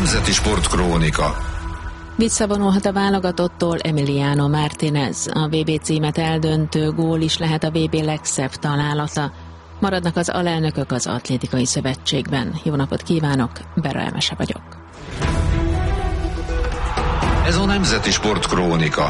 Nemzeti Sportkrónika. Visszavonulhat a válogatottól Emiliano Martinez. A VB címet eldöntő gól is lehet a VB legszebb találata. Maradnak az alelnökök az Atlétikai Szövetségben. Jó napot kívánok, Bera Emese vagyok. Ez a Nemzeti Sportkrónika.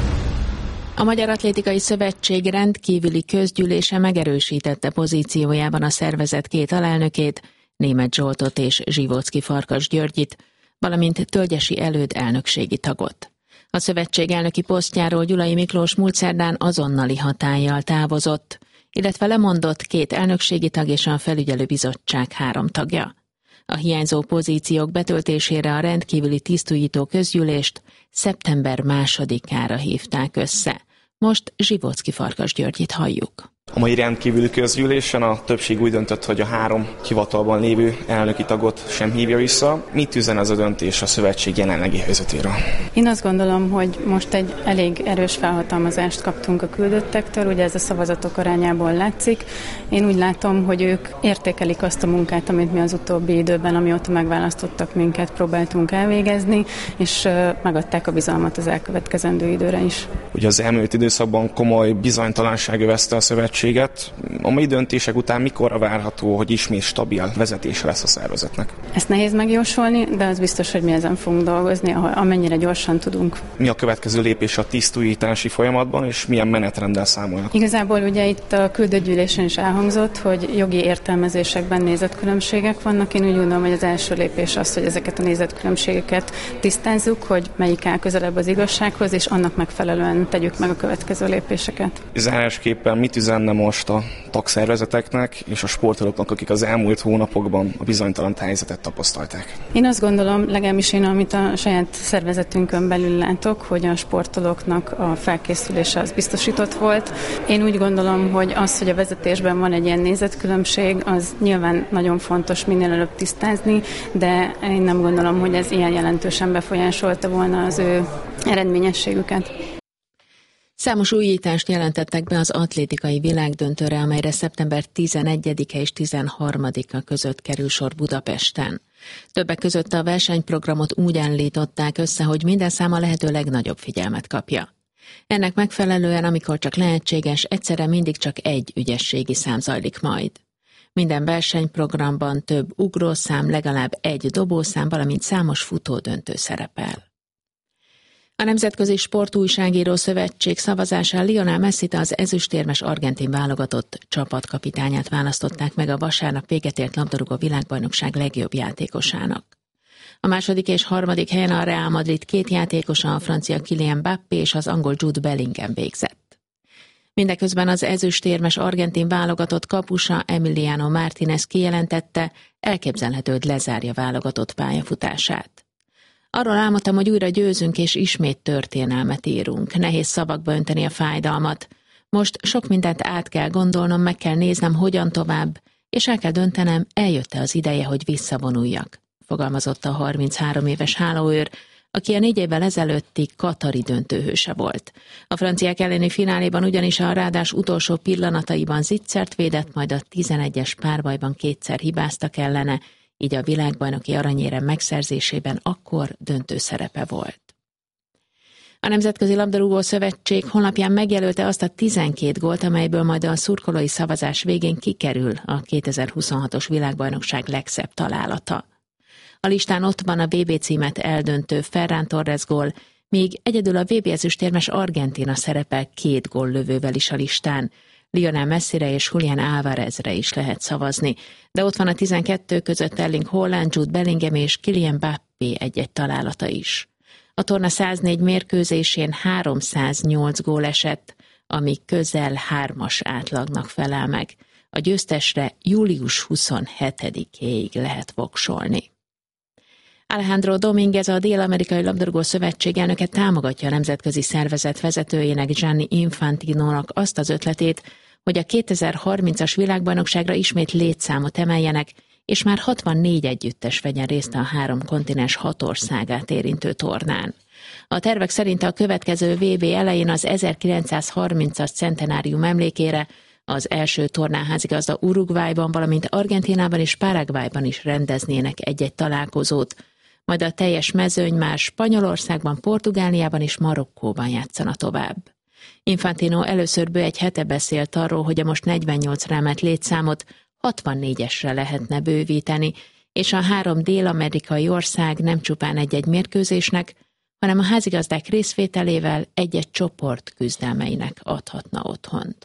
A Magyar Atlétikai Szövetség rendkívüli közgyűlése megerősítette pozíciójában a szervezet két alelnökét, Németh Zsoltot és Zsivóczky Farkas Györgyit, valamint Tölgyesi Előd elnökségi tagot. A szövetség elnöki posztjáról Gyulai Miklós múlt szerdán azonnali hatállyal távozott, illetve lemondott két elnökségi tag és a felügyelőbizottság 3 tagja. A hiányzó pozíciók betöltésére a rendkívüli tisztújító közgyűlést szeptember 2-ára hívták össze. Most Zsivóczky Farkas Györgyit halljuk. A mai rendkívüli közgyűlésen a többség úgy döntött, hogy a 3 hivatalban lévő elnöki tagot sem hívja vissza. Mit üzen ez a döntés a szövetség jelenlegi helyzetéről? Én azt gondolom, hogy most egy elég erős felhatalmazást kaptunk a küldöttektől, ugye ez a szavazatok arányából látszik. Én úgy látom, hogy ők értékelik azt a munkát, amit mi az utóbbi időben, amióta megválasztottak minket, próbáltunk elvégezni, és megadták a bizalmat az elkövetkezendő időre is. Ugye az elmúlt időszakban komoly bizonytalanság övezte a szövetséget. A mai döntések után mikorra várható, hogy ismét stabil vezetése lesz a szervezetnek? Ezt nehéz megjósolni, de az biztos, hogy mi ezen fogunk dolgozni, amennyire gyorsan tudunk. Mi a következő lépés a tisztújítási folyamatban, és milyen menetrenddel számolnak? Igazából ugye itt a küldőgyűlésen is elhangzott, hogy jogi értelmezésekben nézetkülönbségek vannak. Én úgy gondolom, hogy az első lépés az, hogy ezeket a nézetkülönbségeket tisztázzuk, hogy melyik áll közelebb az igazsághoz, és annak megfelelően tegyük meg a következő lépéseket. Zárásképpen mit üzenne most a tagszervezeteknek és a sportolóknak, akik az elmúlt hónapokban a bizonytalan helyzetet tapasztalták? Én azt gondolom, legalábbis én, amit a saját szervezetünkön belül látok, hogy a sportolóknak a felkészülése az biztosított volt. Én úgy gondolom, hogy az, hogy a vezetésben van egy ilyen nézetkülönbség, az nyilván nagyon fontos minél előbb tisztázni, de én nem gondolom, hogy ez ilyen jelentősen befolyásolta volna az ő eredményességüket. Számos újítást jelentettek be az atlétikai világdöntőre, amelyre szeptember 11-e és 13-a között kerül sor Budapesten. Többek között a versenyprogramot úgy állították össze, hogy minden szám a lehető legnagyobb figyelmet kapja. Ennek megfelelően, amikor csak lehetséges, egyszerre mindig csak egy ügyességi szám zajlik majd. Minden versenyprogramban több ugrószám, legalább egy dobószám, valamint számos futódöntő szerepel. A Nemzetközi Sportújságíró Szövetség szavazásán Lionel Messit, az ezüstérmes argentin válogatott csapatkapitányát választották meg a vasárnap véget ért labdarúgó világbajnokság legjobb játékosának. A második és harmadik helyen a Real Madrid 2 játékosa, a francia Kylian Mbappé és az angol Jude Bellingham végzett. Mindeközben az ezüstérmes argentin válogatott kapusa Emiliano Martinez kijelentette, elképzelhető, hogy lezárja válogatott pályafutását. Arról álmodtam, hogy újra győzünk és ismét történelmet írunk. Nehéz szavakba önteni a fájdalmat. Most sok mindent át kell gondolnom, meg kell néznem, hogyan tovább, és el kell döntenem, eljött-e az ideje, hogy visszavonuljak, fogalmazott a 33 éves hálóőr, aki a 4 évvel ezelőtti katari döntőhőse volt. A franciák elleni fináléban ugyanis a rádás utolsó pillanataiban zicsert védett, majd a 11-es párbajban 2-szer hibáztak ellene, így a világbajnoki aranyérem megszerzésében akkor döntő szerepe volt. A Nemzetközi Labdarúgó Szövetség honlapján megjelölte azt a 12 gólt, amelyből majd a szurkolói szavazás végén kikerül a 2026-os világbajnokság legszebb találata. A listán ott van a VB címet eldöntő Ferran Torres gól, míg egyedül a VB ezüstérmes Argentína szerepel 2 góllövővel is a listán. Lionel Messire és Julián Álvarezre is lehet szavazni, de ott van a 12 között Erling Haaland, Jude Bellingham és Kylian Mbappé egy-egy találata is. A torna 104 mérkőzésén 308 gól esett, ami közel 3-as átlagnak felel meg. A győztesre július 27-éig lehet voksolni. Alejandro Domínguez, a Dél-Amerikai Labdarúgó Szövetség elnöke támogatja a nemzetközi szervezet vezetőjének, Gianni Infantinonak azt az ötletét, hogy a 2030-as világbajnokságra ismét létszámot emeljenek, és már 64 együttes vegyen részt a 3 kontinens 6 országát érintő tornán. A tervek szerint a következő VB elején az 1930-as centenárium emlékére az első tornaházigazda Uruguayban, valamint Argentínában és Paraguayban is rendeznének egy-egy találkozót, majd a teljes mezőny már Spanyolországban, Portugáliában és Marokkóban játszana tovább. Infantino először bő egy hete beszélt arról, hogy a most 48-ra emelt létszámot 64-esre lehetne bővíteni, és a 3 dél-amerikai ország nem csupán egy-egy mérkőzésnek, hanem a házigazdák részvételével egy-egy csoport küzdelmeinek adhatna otthont.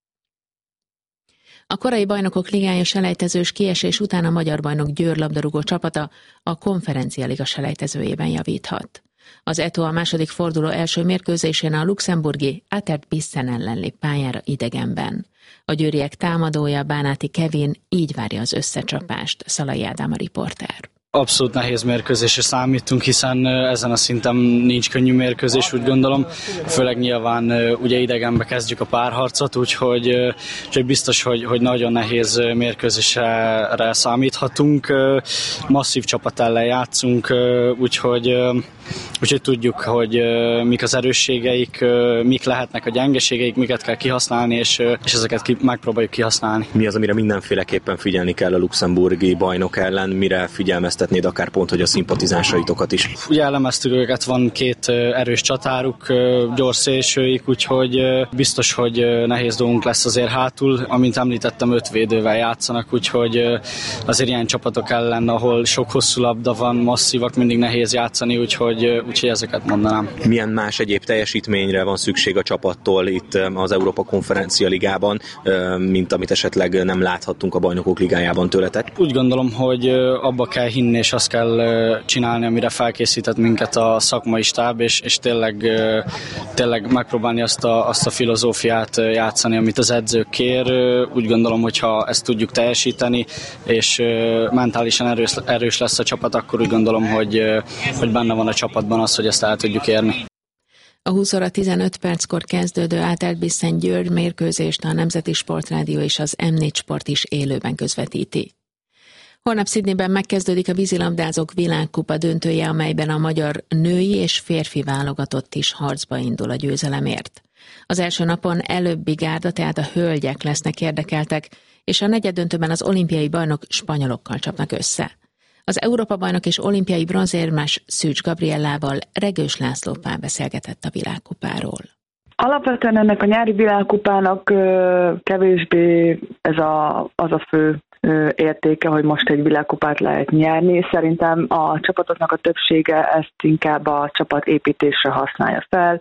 A korai bajnokok ligája selejtezős kiesés után a magyar bajnok Győr labdarúgó csapata a konferencialiga selejtezőjében javíthat. Az Eto a második forduló első mérkőzésén a luxemburgi Atert Bissen ellen lép pályára idegenben. A győriek támadója, Bánáti Kevin így várja az összecsapást, Szalai Ádám a riporter. Abszolút nehéz mérkőzésre számítunk, hiszen ezen a szinten nincs könnyű mérkőzés, úgy gondolom. Főleg nyilván ugye idegenbe kezdjük a párharcot, úgyhogy biztos, hogy nagyon nehéz mérkőzésre számíthatunk. Masszív csapat ellen játszunk, úgyhogy tudjuk, hogy mik az erősségeik, mik lehetnek a gyengeségeik, miket kell kihasználni, és ezeket megpróbáljuk kihasználni. Mi az, amire mindenféleképpen figyelni kell a luxemburgi bajnok ellen, mire figyelmeztetnéd akár pont, hogy a szimpatizánsaitokat is? Ugye elemeztük őket, van 2 erős csatáruk, gyors szélsőik, úgyhogy biztos, hogy nehéz dolgunk lesz azért hátul. Amint említettem, 5 védővel játszanak, úgyhogy azért ilyen csapatok ellen, ahol sok hosszú labda van, masszívak, mindig nehéz játszani, úgyhogy ezeket mondanám. Milyen más egyéb teljesítményre van szükség a csapattól itt az Európa Konferencia Ligában, mint amit esetleg nem láthattunk a Bajnokok Ligájában tőletek? Úgy gondolom, hogy abba kell hinni, és azt kell csinálni, amire felkészített minket a szakmai stáb, és tényleg megpróbálni azt a filozófiát játszani, amit az edzők kér. Úgy gondolom, hogy ha ezt tudjuk teljesíteni, és mentálisan erős lesz a csapat, akkor úgy gondolom, hogy benne van a csapatban az, hogy ezt el tudjuk érni. A 20 óra 15 perckor kezdődő Atert Bissen Győr mérkőzést a Nemzeti Sportrádió és az M4 Sport is élőben közvetíti. Holnap Sydneyben megkezdődik a vízilabdázók világkupa döntője, amelyben a magyar női és férfi válogatott is harcba indul a győzelemért. Az első napon előbbi gárda, tehát a hölgyek lesznek érdekeltek, és a negyeddöntőben az olimpiai bajnok spanyolokkal csapnak össze. Az Európa-bajnok és olimpiai bronzérmes Szűcs Gabriellával Regős László Pál beszélgetett a világkupáról. Alapvetően ennek a nyári világkupának kevésbé az a fő értéke, hogy most egy világkupát lehet nyerni. Szerintem a csapatoknak a többsége ezt inkább a csapatépítésre használja fel.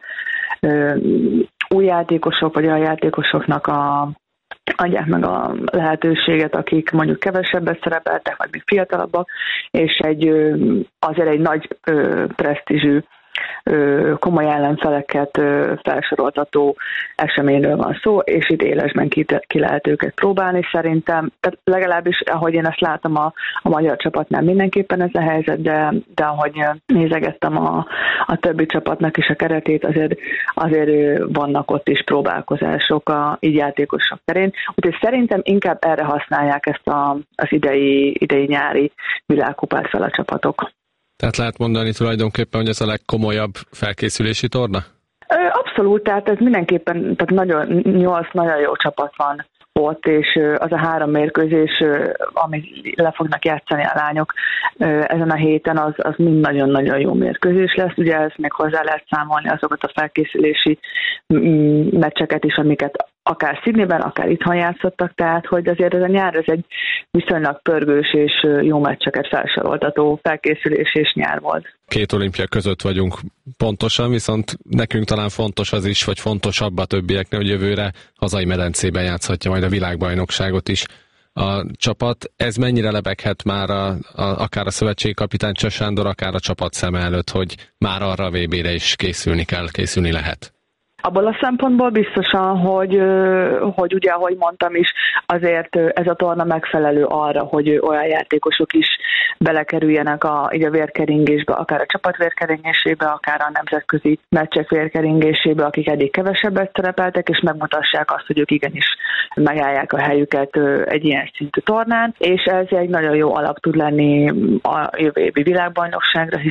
Új játékosok vagy a játékosoknak adják meg a lehetőséget, akik mondjuk kevesebbet szerepeltek, vagy még fiatalabbak, és azért egy nagy presztízsű, komoly ellenfeleket felsoroltató eseményről van szó, és itt élesben ki lehet őket próbálni szerintem. Tehát legalábbis, ahogy én ezt látom a magyar csapatnál mindenképpen ez a helyzet, de ahogy nézegettem a többi csapatnak is a keretét, azért vannak ott is próbálkozások így játékosok terén. Úgyhogy szerintem inkább erre használják ezt az idei nyári világkupát fel a csapatok. Tehát lehet mondani tulajdonképpen, hogy ez a legkomolyabb felkészülési torna? Abszolút, tehát ez mindenképpen, tehát 8 nagyon jó csapat van ott, és az a 3 mérkőzés, amit le fognak játszani a lányok ezen a héten, az mind nagyon-nagyon jó mérkőzés lesz. Ugye ezt még hozzá lehet számolni azokat a felkészülési meccseket is, amiket akár Sydneyben, akár itthon játszottak, tehát hogy azért ez a nyár ez egy viszonylag pörgős és jó meccseket felsoroltató felkészülés és nyár volt. 2 olimpia között vagyunk pontosan, viszont nekünk talán fontos az is, vagy fontosabb a többieknek, hogy jövőre hazai medencében játszhatja majd a világbajnokságot is a csapat. Ez mennyire lebeghet már akár a szövetségi kapitány Cseh Sándor, akár a csapat szeme előtt, hogy már arra a VB-re is készülni lehet? Abból a szempontból biztosan, hogy ugye, ahogy mondtam is, azért ez a torna megfelelő arra, hogy olyan játékosok is belekerüljenek a vérkeringésbe, akár a csapat vérkeringésébe, akár a nemzetközi meccsek vérkeringésébe, akik eddig kevesebbet szerepeltek, és megmutassák azt, hogy ők igenis megállják a helyüket egy ilyen szintű tornán, és ez egy nagyon jó alap tud lenni a jövő évi világbajnokságra, hiszen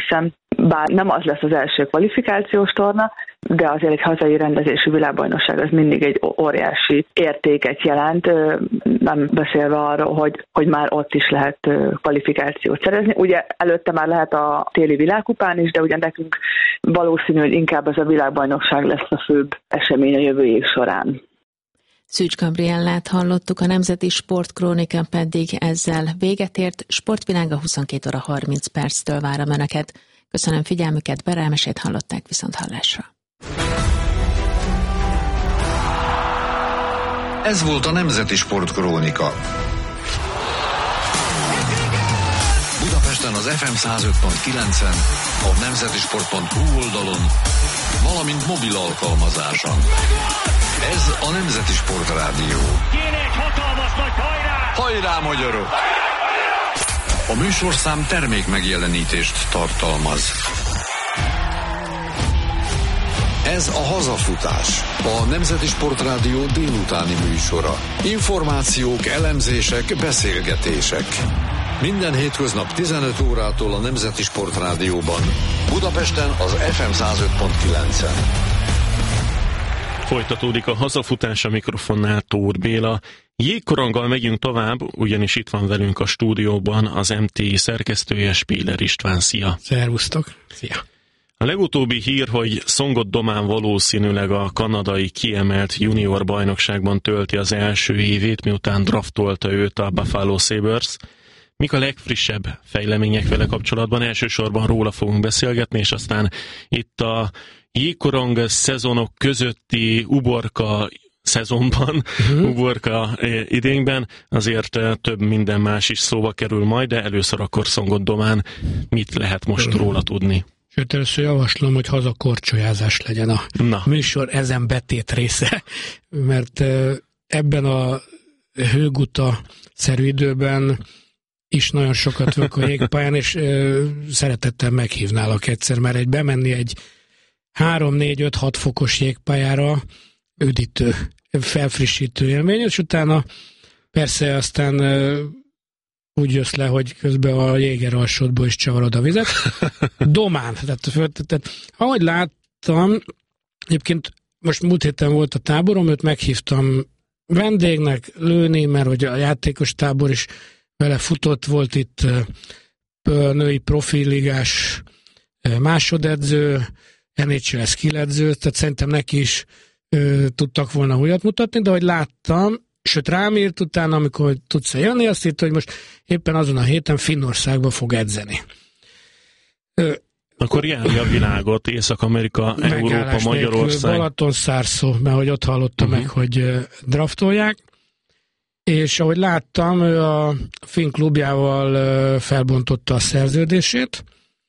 bár nem az lesz az első kvalifikációs torna, de azért egy hazai rendezésű világbajnokság az mindig egy óriási értéket jelent, nem beszélve arról, hogy már ott is lehet kvalifikációt szerezni. Ugye előtte már lehet a téli világkupán is, de ugye nekünk valószínű, hogy inkább ez a világbajnokság lesz a főbb esemény a jövő év során. Szűcs Gabriellát hallottuk, a Nemzeti Sportkrónika pedig ezzel véget ért. Sportvilága 22 óra 30 perctől várom Önöket. Köszönöm figyelmüket, Berelmesét hallották, viszont hallásra. Ez volt a Nemzeti Sportkrónika. Budapesten az FM 105.9-en, a nemzetisport.hu oldalon, valamint mobil alkalmazáson. Ez a Nemzeti Sportrádió. Kéne egy hatalmas nagy hajrá! Hajrá, magyarok! A műsorszám termék megjelenítést tartalmaz. Ez a Hazafutás, a Nemzeti Sportrádió délutáni műsora. Információk, elemzések, beszélgetések. Minden hétköznap 15 órától a Nemzeti Sportrádióban. Budapesten az FM 105.9-en. Folytatódik a Hazafutás, a mikrofonnál Tóth Béla. Jégkoronggal megyünk tovább, ugyanis itt van velünk a stúdióban az MTI szerkesztője, Spiller István. Szia! Szervusztok! Szia! A legutóbbi hír, hogy Szongot Domán valószínűleg a kanadai kiemelt junior bajnokságban tölti az első évét, miután draftolta őt a Buffalo Sabres. Mik a legfrissebb fejlemények vele kapcsolatban? Elsősorban róla fogunk beszélgetni, és aztán itt a jégkorong szezonok közötti uborka szezonban, uborka idényben azért több minden más is szóba kerül majd, de először akkor Szongot Domán mit lehet most róla tudni? Sőt, először javaslom, hogy hazakorcsolyázás legyen a műsor ezen betét része, mert ebben a hőguta-szerű időben is nagyon sokat vagyok a jégpályán, és szeretettel meghívnálak egyszer, mert bemenni egy 3-4-5-6 fokos jégpályára üdítő, felfrissítő élmény, és utána persze aztán úgy jössz le, hogy közben a jéger alsódból is csavarod a vizet. Domán. Tehát, ahogy láttam, egyébként most múlt héten volt a táborom, őt meghívtam vendégnek lőni, mert hogy a játékos tábor is vele futott, volt itt női profiligás másodedző, NHL skilledző, tehát szerintem neki is tudtak volna újat mutatni, de ahogy láttam, sőt rám írt utána, amikor tudsz jönni, azt írta, hogy most éppen azon a héten Finnországba fog edzeni. Akkor járja a világot, Észak-Amerika, Európa, Magyarország. Balatonszárszó, mert hogy ott hallotta meg, hogy draftolják, és ahogy láttam, ő a finn klubjával felbontotta a szerződését.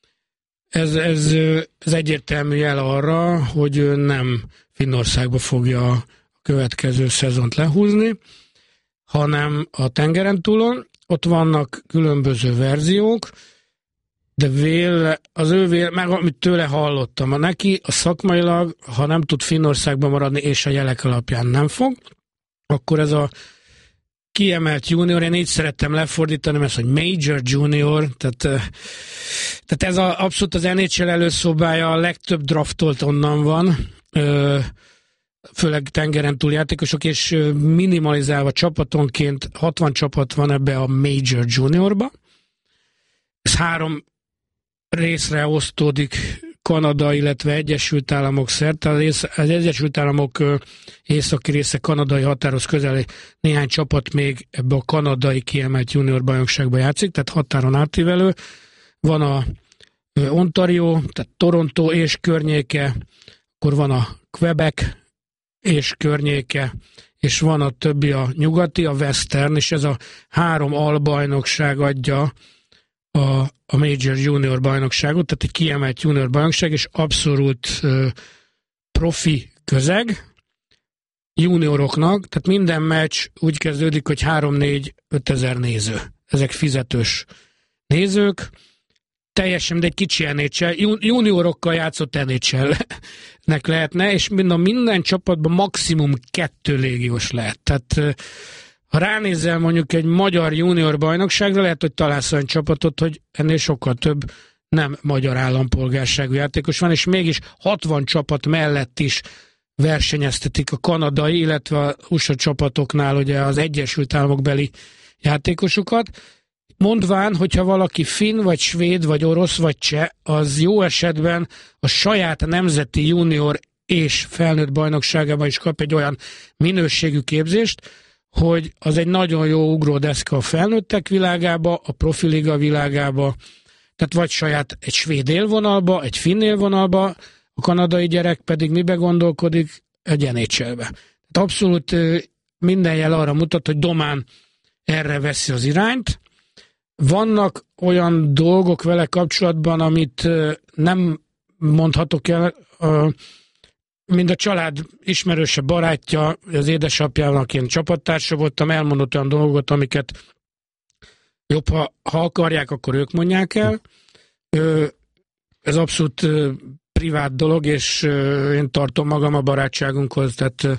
Ez egyértelmű jel arra, hogy ő nem Finnországba fogja a következő szezont lehúzni, hanem a tengeren túlon. Ott vannak különböző verziók, de meg amit tőle hallottam, neki a szakmailag, ha nem tud Finnországban maradni, és a jelek alapján nem fog, akkor ez a kiemelt junior, én így szerettem lefordítani, mert hogy major junior, tehát ez abszolút az NHL előszobája, a legtöbb draftolt onnan van, főleg tengeren túl játékosok, és minimalizálva csapatonként 60 csapat van ebbe a major juniorba. Ez 3 részre osztódik Kanada, illetve Egyesült Államok szerte. Az Egyesült Államok északi része kanadai határhoz közel néhány csapat még ebbe a kanadai kiemelt junior bajnokságba játszik, tehát határon átívelő. Van a Ontario, tehát Toronto és környéke, akkor van a Quebec és környéke, és van a többi a nyugati, a Western, és ez a 3 albajnokság adja a Major Junior bajnokságot, tehát egy kiemelt junior bajnokság, és abszolút profi közeg junioroknak, tehát minden meccs úgy kezdődik, hogy 3-4-5 ezer néző. Ezek fizetős nézők, teljesen, de egy kicsi NHL, juniorokkal játszott NHL-nek lehetne, és minden csapatban maximum 2 légiós lehet. Tehát ha ránézel mondjuk egy magyar junior bajnokságra, lehet, hogy találsz olyan csapatot, hogy ennél sokkal több nem magyar állampolgárságú játékos van, és mégis 60 csapat mellett is versenyeztetik a kanadai, illetve a USA csapatoknál ugye az Egyesült Államok beli játékosokat, mondván, hogyha valaki finn, vagy svéd, vagy orosz, vagy cseh, az jó esetben a saját nemzeti junior és felnőtt bajnokságában is kap egy olyan minőségű képzést, hogy az egy nagyon jó ugródeszka a felnőttek világába, a profiliga világába, tehát vagy saját egy svéd élvonalba, egy finn élvonalba, a kanadai gyerek pedig mibe gondolkodik? Egy NHL-be. Tehát abszolút minden jel arra mutat, hogy Domán erre veszi az irányt. Vannak olyan dolgok vele kapcsolatban, amit nem mondhatok el, mind a család ismerőse, barátja, az édesapjának én csapattársa voltam, elmondott olyan dolgot, amiket jobb, ha akarják, akkor ők mondják el. Ez abszolút privát dolog, és én tartom magam a barátságunkhoz, tehát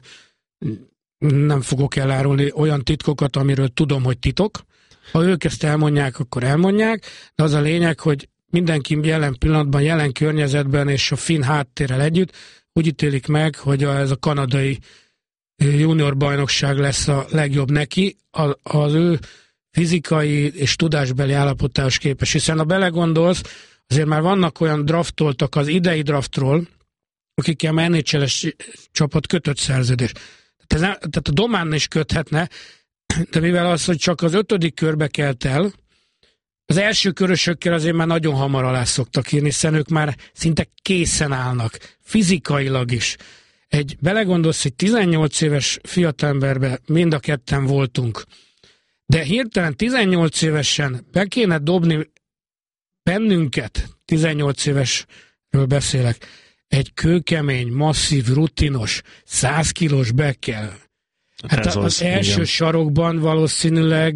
nem fogok elárulni olyan titkokat, amiről tudom, hogy titok. Ha ők ezt elmondják, akkor elmondják, de az a lényeg, hogy mindenki jelen pillanatban, jelen környezetben és a finn háttérrel együtt úgy ítélik meg, hogy ez a kanadai junior bajnokság lesz a legjobb neki, az ő fizikai és tudásbeli állapotához képest. Hiszen ha belegondolsz, azért már vannak olyan draftoltak az idei draftról, akikkel már NHL-es csapat kötött szerződés. Tehát a Domán is köthetne, de mivel az, hogy csak az 5. körbe kelt el, az első körösökkel azért már nagyon hamar alá szoktak írni, hiszen ők már szinte készen állnak, fizikailag is. Belegondolsz, hogy 18 éves fiatalemberben mind a ketten voltunk, de hirtelen 18 évesen be kéne dobni bennünket, 18 évesről beszélek, egy kőkemény, masszív, rutinos, 100 kilós bekkel. Hát az első igen. Sarokban valószínűleg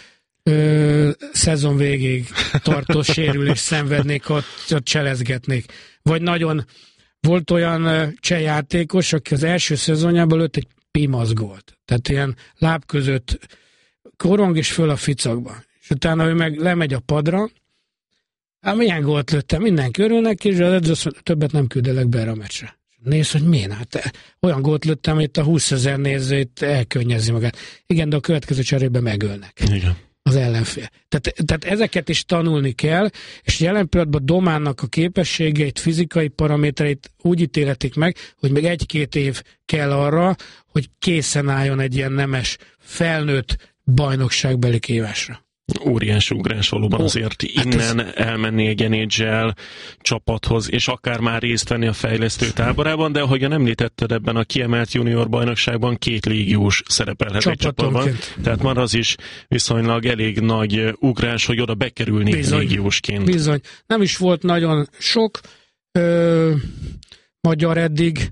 szezon végig tartó sérülés szenvednék, ott cselezgetnék. Vagy nagyon volt olyan cseh játékos, aki az első szezonjában lőtt egy pimaszgolt. Tehát ilyen láb között korong és föl a ficakba. És utána ő meg lemegy a padra, hát milyen gólt lőttem, mindenki örül neki, és az edző többet nem küldelek be erre a meccsre. Nézd, hogy miért? Hát olyan gólt lőttem, hogy itt a 20 000 nézőt elkönnyezi magát. Igen, de a következő cserében megölnek. Igen. Az ellenfél. Tehát ezeket is tanulni kell, és jelen pillanatban Dománnak a képességeit, fizikai paramétereit úgy ítéletik meg, hogy még 1-2 év kell arra, hogy készen álljon egy ilyen nemes, felnőtt bajnokságbeli kívásra. Óriási ugrás valóban azért innen elmenni egy NHL csapathoz, és akár már részt venni a fejlesztő táborában, de ahogyan említetted, ebben a kiemelt junior bajnokságban 2 légiós szerepelhet egy csapatban. Tehát már az is viszonylag elég nagy ugrás, hogy oda bekerülni légiósként. Bizony. Nem is volt nagyon sok magyar eddig.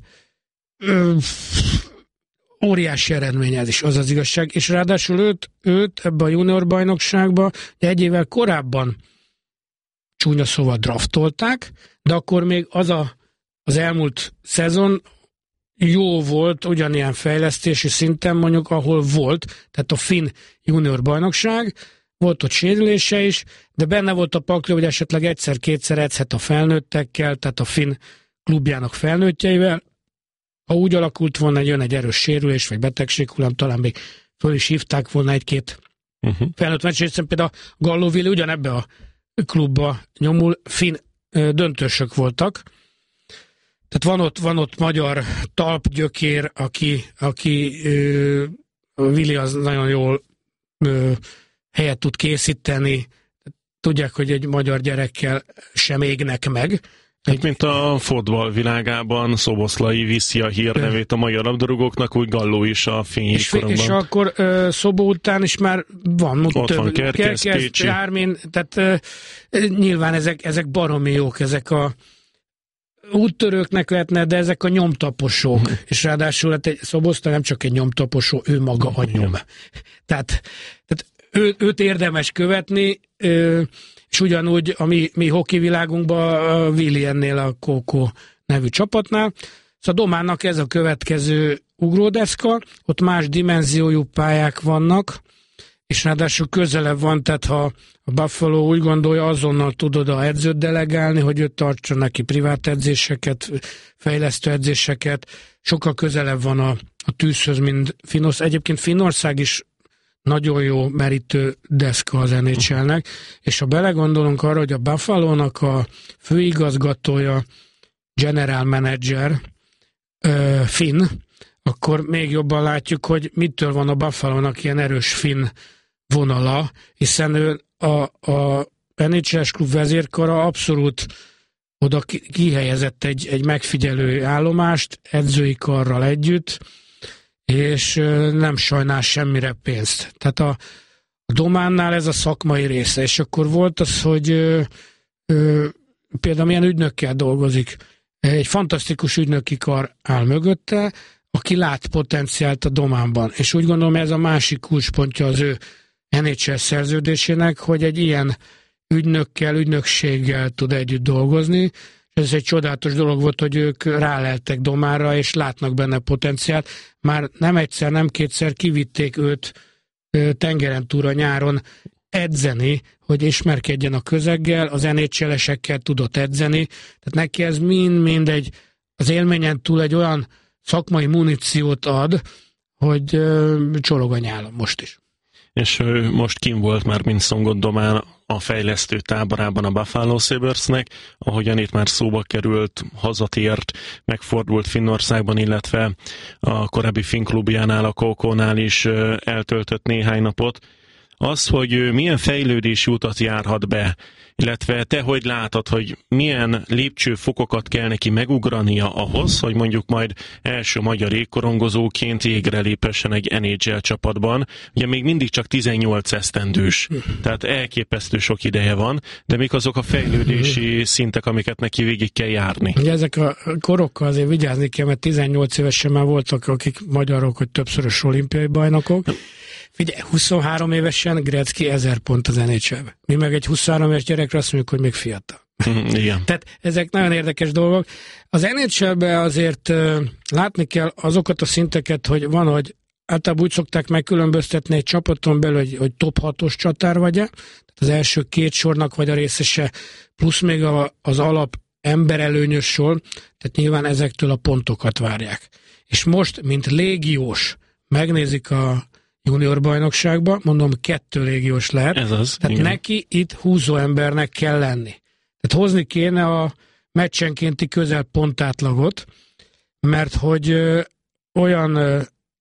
Óriási eredmény ez is, az az igazság, és ráadásul őt ebbe a junior bajnokságba 1 évvel korábban csúnya szóval draftolták, de akkor még az elmúlt szezon jó volt, ugyanilyen fejlesztési szinten mondjuk, ahol volt, tehát a finn junior bajnokság, volt ott sérülése is, de benne volt a pakli, hogy esetleg 1-2 edzhet a felnőttekkel, tehát a finn klubjának felnőttjeivel. Ha úgy alakult volna, jön egy erős sérülés, vagy betegséghullám, talán még föl is hívták volna 1-2 felnőtt meccs, hiszen például a Galloville ugyanebbe a klubba nyomul, finn döntősök voltak. Tehát van ott magyar talpgyökér, aki Willi az nagyon jól helyet tud készíteni. Tudják, hogy egy magyar gyerekkel sem égnek meg. Hát, mint a fotball világában Szoboszlai viszi a hírnevét a magyar labdarúgóknak, úgy Galló is a fénykoromban. És akkor Szobó után is már van ott van Kerkez, Pécsi. Ármin, tehát nyilván ezek baromi jók, ezek a úttörőknek lehetne, de ezek a nyomtaposók. És ráadásul hát egy Szoboszlai nem csak egy nyomtaposó, ő maga a nyom. Tehát őt érdemes követni, és ugyanúgy a mi hoki világunkban a Willi ennél a Kókó nevű csapatnál. Szóval Dománnak ez a következő ugródeszka, ott más dimenziójú pályák vannak, és ráadásul közelebb van, tehát ha a Buffalo úgy gondolja, azonnal tud oda edzőt delegálni, hogy ő tartsa neki privát edzéseket, fejlesztő edzéseket, sokkal közelebb van a tűzhöz, mint Finnország. Egyébként Finnország is nagyon jó merítő deszka az NHL-nek, és ha belegondolunk arra, hogy a Buffalo-nak a főigazgatója, general manager, finn, akkor még jobban látjuk, hogy mitől van a Buffalo-nak ilyen erős finn vonala, hiszen ő a NHL-es klub vezérkara abszolút oda kihelyezett egy megfigyelő állomást, edzői karral együtt, és nem sajnál semmire pénzt. Tehát a Dománnál ez a szakmai része, és akkor volt az, hogy például milyen ügynökkel dolgozik. Egy fantasztikus ügynöki kar áll mögötte, aki lát potenciált a Dománban. És úgy gondolom, ez a másik kulcspontja az ő NHL szerződésének, hogy egy ilyen ügynökséggel tud együtt dolgozni. Ez egy csodálatos dolog volt, hogy ők ráleltek Dománra, és látnak benne potenciált. Már nem egyszer, nem kétszer kivitték őt tengeren túra nyáron edzeni, hogy ismerkedjen a közeggel, az NHL-esekkel tudott edzeni. Tehát neki ez mind az élményen túl egy olyan szakmai muníciót ad, hogy csorog a nyálam most is. És most kim volt már, mint Szongot Domán a fejlesztő táborában a Buffalo Sabresnek, ahogyan itt már szóba került, hazatért, megfordult Finnországban, illetve a korábbi Finn klubjánál, a KK-nál is eltöltött néhány napot. Az, hogy milyen fejlődési utat járhat be, illetve te hogy látod, hogy milyen lépcsőfokokat kell neki megugrania ahhoz, hogy mondjuk majd első magyar jégkorongozóként jégre lépessen egy NHL csapatban. Ugye még mindig csak 18 esztendős, tehát elképesztő sok ideje van, de mik azok a fejlődési szintek, amiket neki végig kell járni? Ugye ezek a korokkal azért vigyázni kell, mert 18 évesen már voltak, akik magyarok, hogy többszörös olimpiai bajnokok. Figyelj, 23 évesen Gretzky 1000 pont az NHL-be. Mi meg egy 23 éves gyerekre azt mondjuk, hogy még fiatal. Igen. Tehát ezek nagyon érdekes dolgok. Az NHL-be azért látni kell azokat a szinteket, hogy van, hogy általában úgy szokták megkülönböztetni egy csapaton belül, hogy top 6-os csatár vagy-e, tehát az első két sornak vagy a részese, plusz még az alap emberelőnyös sor, tehát nyilván ezektől a pontokat várják. És most, mint légiós, megnézik a junior bajnokságban, mondom, 2 légiós lehet. Ez az, tehát igen. neki itt húzó embernek kell lenni. Tehát hozni kéne a meccsenkénti közel pontátlagot, mert hogy olyan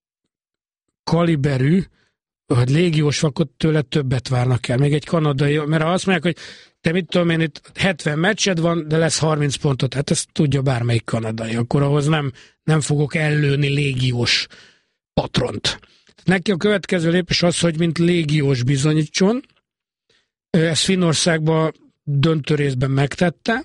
kaliberű, hogy légiós vakot tőle többet várnak el. Még egy kanadai, mert ha azt mondják, hogy te mit tudom én, itt 70 meccsed van, de lesz 30 pontot, hát ezt tudja bármelyik kanadai, akkor ahhoz nem fogok ellőni légiós patront. Neki a következő lépés az, hogy mint légiós bizonyítson. Ezt Finnországban döntő részben megtette,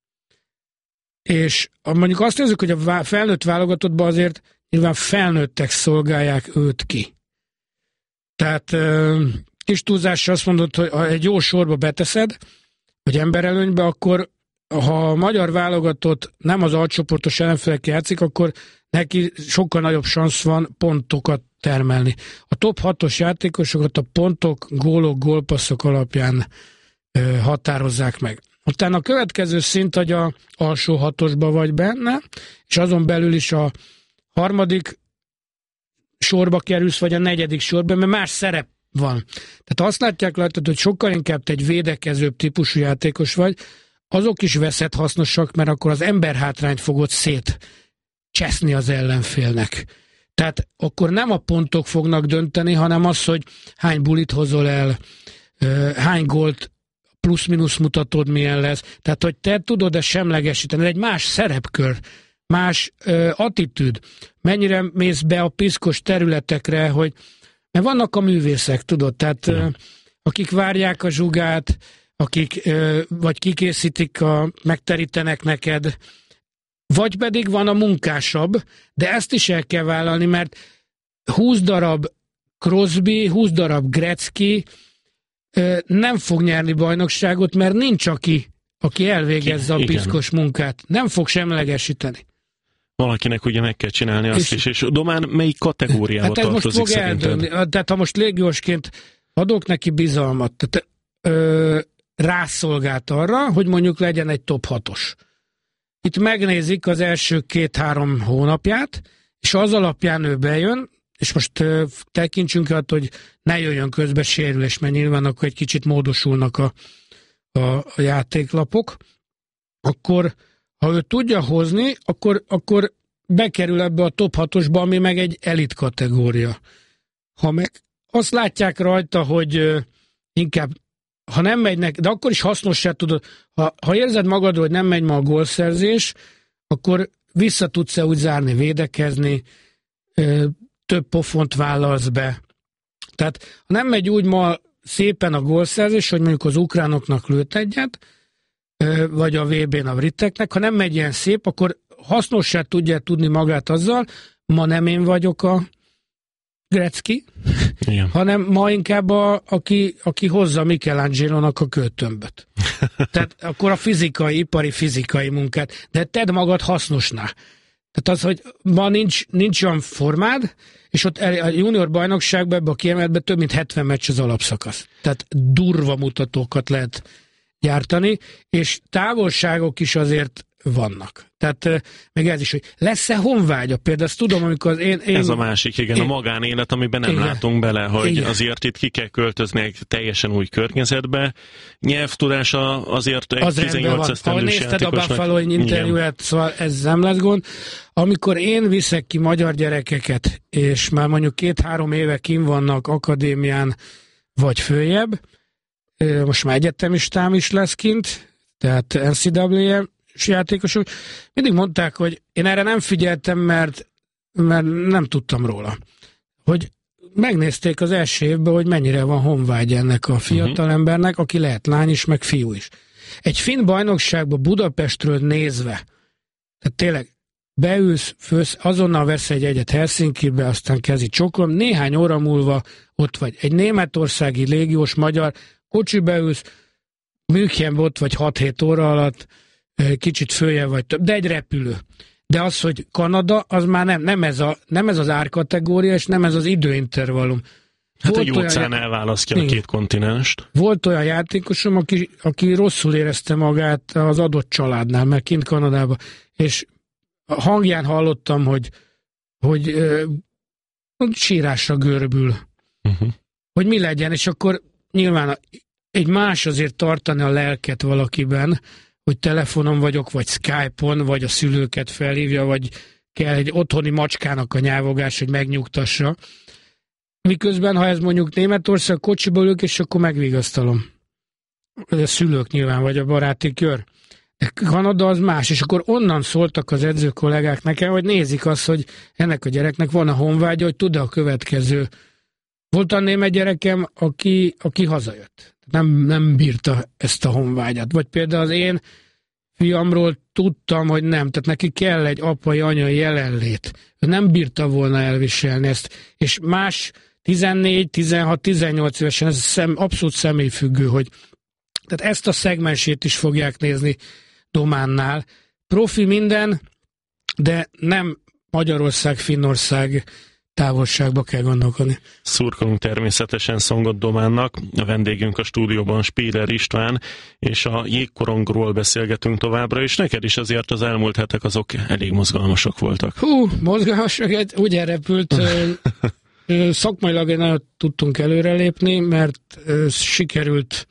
és mondjuk azt nézzük, hogy a felnőtt válogatottban azért nyilván felnőttek szolgálják őt ki. Tehát kis túlzásra azt mondod, hogy ha egy jó sorba beteszed, vagy emberelőnybe, akkor ha a magyar válogatott nem az alcsoportos ellenfelek játszik, akkor neki sokkal nagyobb szansz van pontokat termelni. A top 6-os játékosokat a pontok, gólok, gólpasszok alapján határozzák meg. Utána a következő szint, hogy a alsó 6-osba vagy benne, és azon belül is a harmadik sorba kerülsz, vagy a negyedik sorba, mert más szerep van. Tehát azt látják rajtad, hogy sokkal inkább te egy védekezőbb típusú játékos vagy, azok is veszed hasznosak, mert akkor az emberhátrányt fogod szétcseszni az ellenfélnek. Tehát akkor nem a pontok fognak dönteni, hanem az, hogy hány bulit hozol el, hány gólt plusz-minusz mutatod, milyen lesz. Tehát, hogy te tudod-e semlegesíteni, egy más szerepkör, más attitűd. Mennyire mész be a piszkos területekre, hogy mert vannak a művészek, tudod, tehát akik várják a zsugát, akik vagy kikészítik, megterítenek neked, vagy pedig van a munkásabb, de ezt is el kell vállalni, mert 20 darab Crosby, 20 darab Gretzky nem fog nyerni bajnokságot, mert nincs aki elvégezze a piszkos munkát. Nem fog semlegesíteni. Valakinek ugye meg kell csinálni azt is, és Domán melyik kategóriába tartozik most fog szerinted? eldőlni. Tehát ha most légiósként adok neki bizalmat, tehát rászolgált arra, hogy mondjuk legyen egy top 6-os. Itt megnézik az első 2-3 hónapját, és az alapján ő bejön, és most tekintsünk attól, hogy ne jöjjön közbe sérülés, mert nyilván akkor egy kicsit módosulnak a játéklapok, akkor ha ő tudja hozni, akkor bekerül ebbe a top 6-osba, ami meg egy elit kategória. Ha meg azt látják rajta, hogy inkább, ha nem megy de akkor is hasznossá tudod, ha érzed magadról, hogy nem megy ma a gólszerzés, akkor vissza tudsz úgy zárni, védekezni, több pofont vállalsz be. Tehát ha nem megy úgy ma szépen a gólszerzés, hogy mondjuk az ukránoknak lőtt egyet, vagy a VB-n a briteknek, ha nem megy ilyen szép, akkor hasznossá tudja tudni magát azzal, ma nem én vagyok a Gretzky, hanem ma inkább aki hozza Michelangelo-nak a kőtömböt. Tehát akkor a ipari fizikai munkát, de tedd magad hasznosná. Tehát az, hogy ma nincs olyan formád, és ott a junior bajnokságban, ebben a kiemeltben több mint 70 meccs az alapszakasz. Tehát durva mutatókat lehet gyártani, és távolságok is azért vannak. Tehát még ez is, hogy lesz-e honvágya? Például azt tudom, amikor ez a másik, igen, a magánélet, amiben nem látunk bele, hogy azért itt ki kell költözni egy teljesen új környezetbe. Nyelvtudása azért egy 18 esztendős játékosnak. Ha nézted a Buffalo interjúját, szóval ez nem lesz gond. Amikor én viszek ki magyar gyerekeket, és már mondjuk 2-3 éve kim vannak akadémián, vagy följebb, most már egyetemistám is lesz kint, tehát NCAA játékosok, mindig mondták, hogy én erre nem figyeltem, mert nem tudtam róla. Hogy megnézték az első évben, hogy mennyire van honvágy ennek a fiatal embernek, aki lehet lány is, meg fiú is. Egy finn bajnokságban Budapestről nézve, tehát tényleg beülsz, fősz, azonnal vesz egy egyet Helsinkibe, aztán kezdi csokolom, néhány óra múlva ott vagy. Egy németországi légiós magyar, kocsibe ülsz, Münchenbe ott vagy 6-7 óra alatt, kicsit följebb vagy több, de egy repülő. De az, hogy Kanada, az már nem ez az árkategória, és nem ez az időintervallum. Hát egy óceán elválasztja a két kontinenst. Volt olyan játékosom, aki rosszul érezte magát az adott családnál, mert kint Kanadában, és a hangján hallottam, hogy sírásra görbül. Hogy mi legyen, és akkor nyilván egy más azért tartani a lelket valakiben, hogy telefonon vagyok, vagy Skype-on, vagy a szülőket felhívja, vagy kell egy otthoni macskának a nyávogás, hogy megnyugtassa. Miközben, ha ez mondjuk Németország kocsiba ülök, és akkor megvigasztalom. A szülők nyilván, vagy a baráti kör. De Kanada az más, és akkor onnan szóltak az edző kollégák nekem, hogy nézik azt, hogy ennek a gyereknek van a honvágya, hogy tud-e a következő. Volt a német gyerekem, aki hazajött. Nem bírta ezt a honvágyat. Vagy például az én fiamról tudtam, hogy nem. Tehát neki kell egy apai-anyai jelenlét. Ő nem bírta volna elviselni ezt. És más 14, 16, 18 évesen ez abszolút személyfüggő, hogy tehát ezt a szegmensét is fogják nézni Dománnál. Profi minden, de nem Magyarország, Finnország távolságba kell gondolkodni. Szurkolunk természetesen Szongott Dománnak, a vendégünk a stúdióban Spíler István, és a jégkorongról beszélgetünk továbbra, és neked is azért az elmúlt hetek azok elég mozgalmasak voltak. Mozgalmasak, úgy elrepült. Szakmailag nagyon tudtunk előrelépni, mert sikerült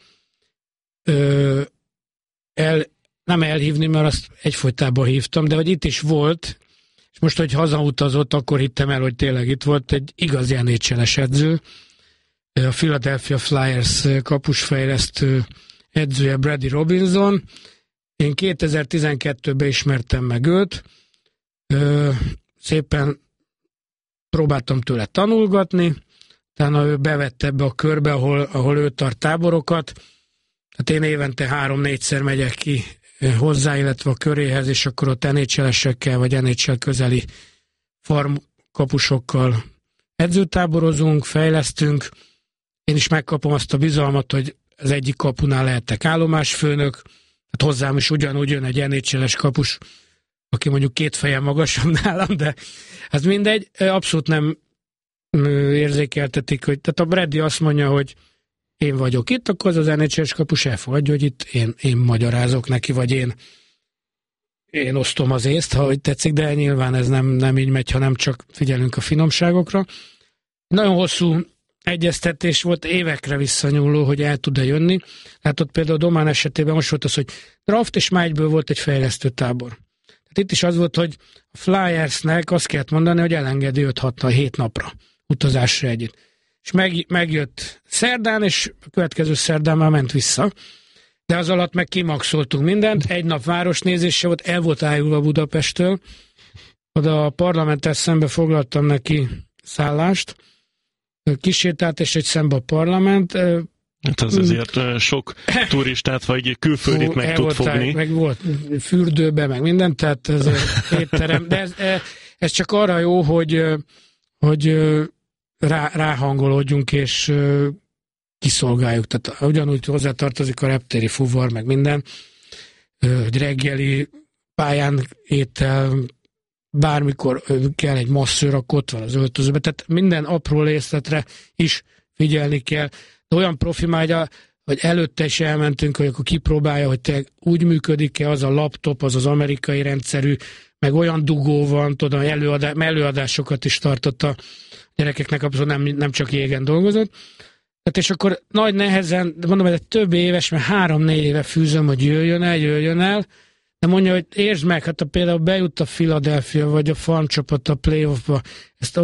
nem elhívni, mert azt egyfolytában hívtam, de hogy itt is volt, és most, hogy hazautazott, akkor hittem el, hogy tényleg itt volt egy igazi NHL-es edző, a Philadelphia Flyers kapusfejlesztő edzője Brady Robinson. Én 2012-ben ismertem meg őt, szépen próbáltam tőle tanulgatni, utána ő bevette ebbe a körbe, ahol ő tart táborokat. Hát én évente 3-4-szer megyek ki hozzá, illetve a köréhez, és akkor ott NHL-esekkel, vagy NHL közeli farmkapusokkal edzőtáborozunk, fejlesztünk. Én is megkapom azt a bizalmat, hogy az egyik kapunál lehetek állomásfőnök, hát hozzám is ugyanúgy jön egy NHL-es kapus, aki mondjuk 2 fejen magasabb nálam, de ez mindegy, abszolút nem érzékeltetik, hogy tehát a Brady azt mondja, hogy én vagyok itt, akkor az NHL-es kapus elfogadja, hogy itt én magyarázok neki, vagy én osztom az észt, ha úgy tetszik, de nyilván ez nem így megy, hanem csak figyelünk a finomságokra. Nagyon hosszú egyeztetés volt, évekre visszanyúló, hogy el tud-e jönni. Hát ott például Domán esetében most volt az, hogy draft és májgyből volt egy fejlesztő tábor. Tehát itt is az volt, hogy a Flyersnek azt kellett mondani, hogy elengedi 5-6-7 napra utazásra együtt. És megjött szerdán, és a következő szerdán már ment vissza. De az alatt meg kimaxoltunk mindent, egy nap városnézése volt, el volt ájulva Budapesttől. Oda a parlamenttel szembe foglaltam neki szállást, kisétált, és egy szembe a parlament. Hát az azért sok turistát, vagy külföldit meg tud fogni. Meg volt fürdőbe, meg minden, tehát ez étterem. De ez csak arra jó, hogy ráhangolódjunk, és kiszolgáljuk. Tehát ugyanúgy hozzátartozik a reptéri fuvar, meg minden, hogy reggeli pályán étel, bármikor kell egy masszőr, akkor ott van az öltözőben. Tehát minden apró részletre is figyelni kell. De olyan profi mágya, hogy előtte is elmentünk, hogy akkor kipróbálja, hogy tényleg úgy működik-e az a laptop, az amerikai rendszerű, meg olyan dugó van, tudom, előadásokat is tartott a gyerekeknek, abszolút nem csak jégen dolgozott. Tehát és akkor nagy nehezen, de mondom, hogy több éves, mert 3-4 éve fűzöm, hogy jöjjön el, de mondja, hogy értsd meg, hát például bejut a Philadelphia, vagy a farm csapat a playoffba, ezt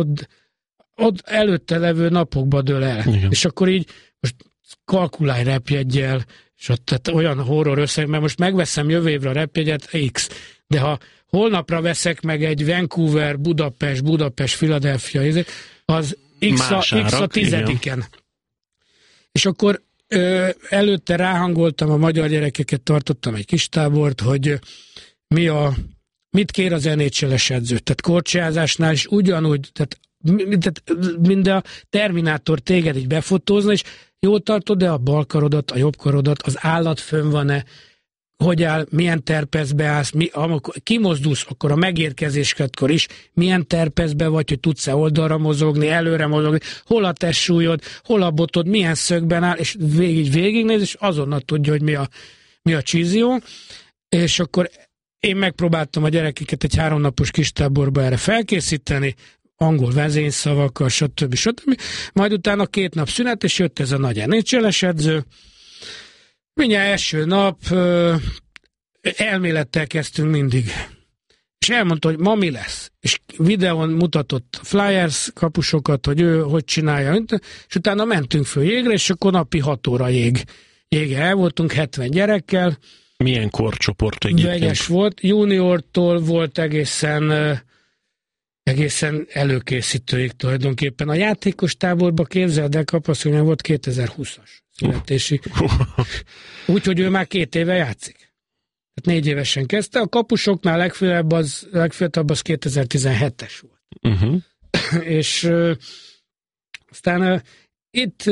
ott előtte levő napokba dől el. Igen. És akkor így most kalkulálj repjeggyel, és ott tehát olyan horror összeg, mert most megveszem jövő évre a repjegyet X, de ha holnapra veszek meg egy Vancouver, Budapest, Philadelphia, az X a 10-en. És akkor előtte ráhangoltam, a magyar gyerekeket, tartottam egy kis tábort, hogy mit kér az NHL-es edző. Tehát korcsolyázásnál is ugyanúgy, tehát mind a Terminátor téged így befotózna, és jól tartod-e a bal karodat, a jobb karodat, az állat fönn van-e, hogy áll, milyen terpezbe állsz, amikor kimozdulsz, akkor a megérkezéskedkor is milyen terpezbe vagy, hogy tudsz-e oldalra mozogni, előre mozogni, hol a testsúlyod, hol a botod, milyen szögben áll, és végignéz, és azonnal tudja, hogy mi a csízió. És akkor én megpróbáltam a gyerekeket egy 3 napos kis táborba erre felkészíteni, angol vezényszavakkal, stb. Majd utána 2 nap szünet, és jött ez a nagy NHL-es edző. Mindjárt első nap elmélettel kezdtünk mindig. És elmondta, hogy ma mi lesz. És videón mutatott Flyers kapusokat, hogy ő hogy csinálja. És utána mentünk föl jégre, és akkor napi 6 óra jége el voltunk 70 gyerekkel. Milyen korcsoport egyébként? Vegyes volt. Juniortól volt egészen előkészítőig tulajdonképpen. A játékos táborba képzeld el, kapaszkodján volt 2020-as születési. Úgyhogy ő már 2 éve játszik. Tehát 4 évesen kezdte. A kapusoknál legfiatalabb az 2017-es volt. És aztán itt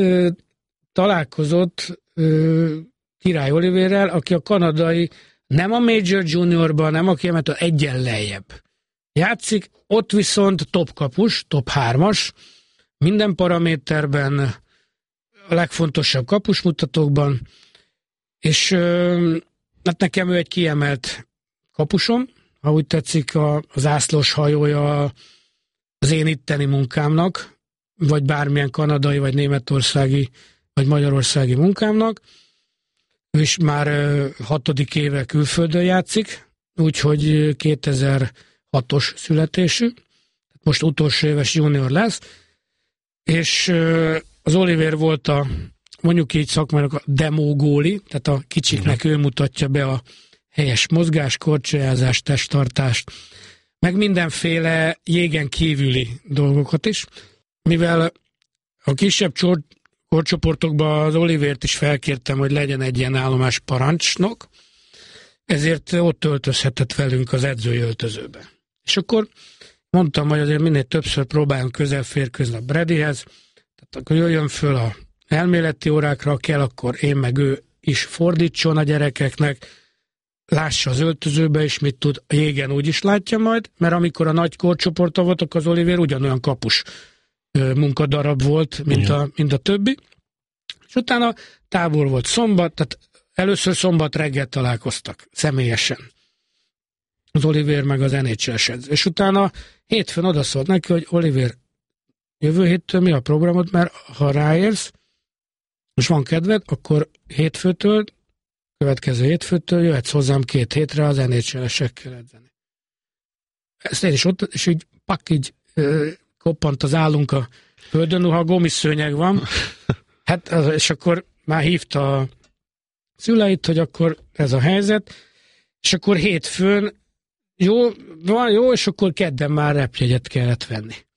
találkozott Király Olivérrel, aki a kanadai, nem a Major Juniorban, nem a kiemeltől, egyen lejjebb játszik. Ott viszont top kapus, top 3-as, minden paraméterben, a legfontosabb kapusmutatókban, és hát nekem ő egy kiemelt kapusom, ha úgy tetszik, a zászlós hajója az én itteni munkámnak, vagy bármilyen kanadai, vagy németországi, vagy magyarországi munkámnak. Ő is már 6. éve külföldön játszik, úgyhogy 2006-os születésű, most utolsó éves junior lesz, és az Oliver volt mondjuk így szakmának a demo góli, tehát a kicsiknek ő mutatja be a helyes mozgás, korcsolyázás, testtartást, meg mindenféle jégen kívüli dolgokat is. Mivel a kisebb korcsoportokban az Olivért is felkértem, hogy legyen egy ilyen állomás parancsnok, ezért ott öltözhetett velünk az edzői öltözőbe. És akkor mondtam, hogy azért minél többször próbáljunk közel férkőzni a Bradyhez, tehát akkor jöjjön föl a elméleti órákra, kell, akkor én meg ő is fordítson a gyerekeknek, lássa az öltözőbe is, mit tud, a jégen úgy is látja majd, mert amikor a nagy korcsoporta voltak, az Oliver ugyanolyan kapus munkadarab volt, mint a többi, És utána tábor volt szombat, tehát először szombat reggel találkoztak személyesen. Az Oliver meg az NHL-es edző. És utána hétfőn odaszólt neki, hogy Oliver, jövő héttől mi a programod, mert ha ráérsz, és van kedved, akkor hétfőtől, következő hétfőtől jöhetsz hozzám 2 hétre az NHL-esekkel edzeni. Ezt én is ott, és így így koppant az állunk a földön, ha gumiszőnyeg van. Hát, és akkor már hívta a szüleit, hogy akkor ez a helyzet, és akkor hétfőn jó, és akkor kedden már repjegyet kellett venni.